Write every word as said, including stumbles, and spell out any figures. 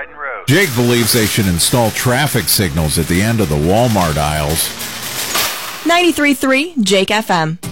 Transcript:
Dryden Road. Jake believes they should install traffic signals at the end of the Walmart aisles. ninety-three point three Jake F M.